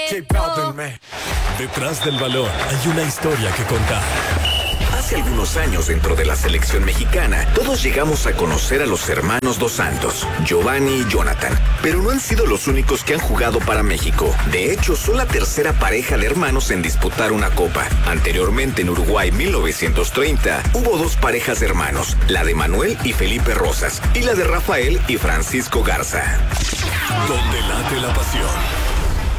Detrás del balón hay una historia que contar. Hace algunos años, dentro de la selección mexicana, todos llegamos a conocer a los hermanos Dos Santos, Giovanni y Jonathan, pero no han sido los únicos que han jugado para México. De hecho, son la tercera pareja de hermanos en disputar una copa. Anteriormente, en Uruguay 1930, hubo dos parejas de hermanos, la de Manuel y Felipe Rosas, y la de Rafael y Francisco Garza. Donde late la pasión.